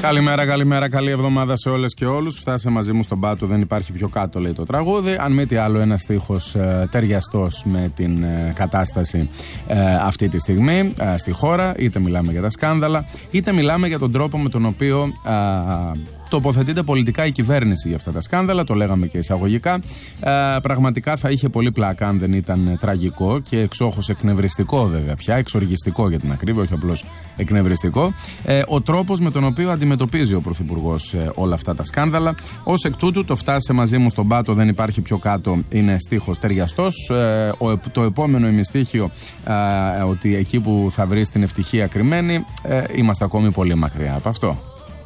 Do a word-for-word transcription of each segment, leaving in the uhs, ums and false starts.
Καλημέρα, καλημέρα, καλή εβδομάδα σε όλες και όλους. Φτάσε μαζί μου στον πάτο, δεν υπάρχει πιο κάτω, λέει το τραγούδι. Αν μη τι άλλο, ένα στίχος ε, ταιριαστός με την ε, κατάσταση ε, αυτή τη στιγμή ε, στη χώρα. Είτε μιλάμε για τα σκάνδαλα, είτε μιλάμε για τον τρόπο με τον οποίο ε, τοποθετείται πολιτικά η κυβέρνηση για αυτά τα σκάνδαλα. Το λέγαμε και εισαγωγικά. Ε, πραγματικά θα είχε πολύ πλάκα αν δεν ήταν τραγικό και εξόχως εκνευριστικό, βέβαια πια. Εξοργιστικό για την ακρίβεια, όχι απλώς εκνευριστικό. Ε, ο τρόπος με τον οποίο αντιμετωπίζει ο Πρωθυπουργός ε, όλα αυτά τα σκάνδαλα. Ως εκ τούτου, το φτάσε μαζί μου στον πάτο, δεν υπάρχει πιο κάτω, είναι στίχος ταιριαστός. Ε, ο, το επόμενο ημιστίχιο, ε, ότι εκεί που θα βρεις την ευτυχία κρυμμένη, ε, είμαστε ακόμη πολύ μακριά από αυτό.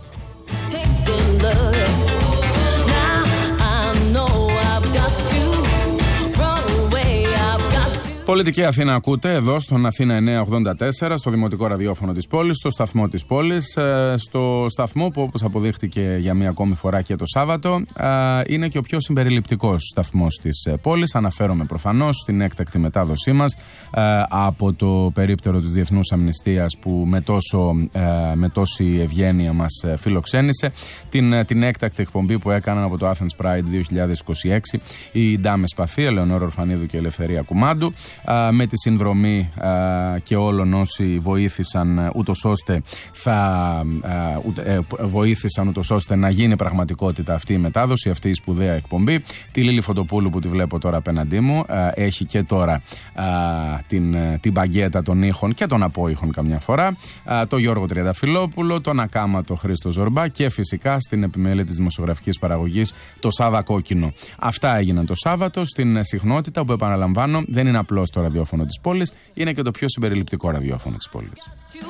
Πολιτική Αθήνα ακούτε εδώ στον Αθήνα εννιακόσια ογδόντα τέσσερα, στο Δημοτικό Ραδιόφωνο της πόλης, στο σταθμό της πόλης, στο σταθμό που, όπως αποδείχτηκε για μία ακόμη φορά και το Σάββατο, είναι και ο πιο συμπεριληπτικός σταθμός της πόλης. Αναφέρομαι προφανώς στην έκτακτη μετάδοσή μας από το περίπτερο της Διεθνούς Αμνηστίας, που με, τόσο, με τόση ευγένεια μας φιλοξένησε, την, την έκτακτη εκπομπή που έκαναν από το Athens Pride δύο χιλιάδες είκοσι έξι η Ντάμε Σπαθή, Ελεονόρα Ορφανίδου και Ελευθερία Κουμάντου, με τη συνδρομή και όλων όσοι βοήθησαν ούτως ώστε, θα, βοήθησαν ούτως ώστε να γίνει πραγματικότητα αυτή η μετάδοση, αυτή η σπουδαία εκπομπή. Τη Λίλη Φωτοπούλου, που τη βλέπω τώρα απέναντί μου, έχει και τώρα την, την μπαγκέτα των ήχων και των απόϊχων καμιά φορά, το Γιώργο Τριανταφυλόπουλο, τον ακάματο Χρήστο Ζορμπά και φυσικά στην επιμέλεια της δημοσιογραφικής παραγωγής το Σάβα Κόκκινο. Αυτά έγιναν το Σάββατο στην συχνότητα που, επαναλαμβάνω, δεν είναι απλώς το ραδιόφωνο της πόλης, είναι και το πιο συμπεριληπτικό ραδιόφωνο της πόλης.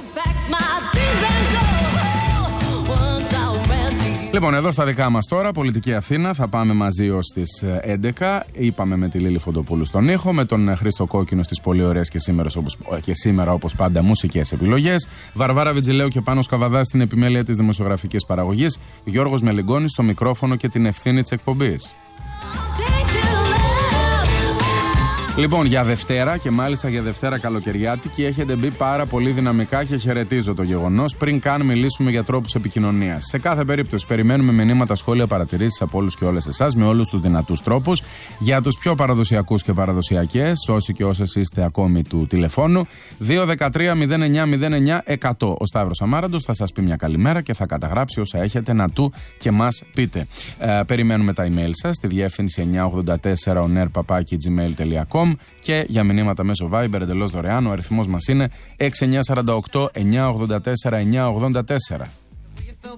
Λοιπόν, εδώ στα δικά μας τώρα, Πολιτική Αθήνα, θα πάμε μαζί ως τις έντεκα. Είπαμε με τη Λίλη Φωτοπούλου στον ήχο, με τον Χρήστο Κόκκινο στις πολύ ωραίες και σήμερα, όπως, και σήμερα όπως πάντα μουσικές επιλογές. Βαρβάρα Βιτζιλέου και Πάνος Καβαδάς στην επιμέλεια της δημοσιογραφικής παραγωγής. Γιώργος Μελιγκόνης στο μικρόφωνο και την ευθύνη της εκπομπής. Λοιπόν, για Δευτέρα, και μάλιστα για Δευτέρα καλοκαιριάτικη, έχετε μπει πάρα πολύ δυναμικά και χαιρετίζω το γεγονός. Πριν καν μιλήσουμε για τρόπους επικοινωνίας. Σε κάθε περίπτωση, περιμένουμε μηνύματα, σχόλια, παρατηρήσεις από όλους και όλες εσάς με όλους τους δυνατούς τρόπους. Για τους πιο παραδοσιακούς και παραδοσιακές, όσοι και όσες είστε ακόμη του τηλεφώνου, δύο ένα τρία μηδέν εννιά μηδέν εννιά εκατό. Ο Σταύρος Αμάραντος θα σας πει μια καλημέρα και θα καταγράψει όσα έχετε να του και μας πείτε. Ε, περιμένουμε τα email σας στη διεύθυνση εννιακόσια ογδόντα τέσσερα on air παπάκι gmail τελεία com. Και για μηνύματα μέσω Viber εντελώς δωρεάν, ο αριθμός μας είναι έξι εννιά τέσσερα οκτώ εννιακόσια ογδόντα τέσσερα εννιακόσια ογδόντα τέσσερα.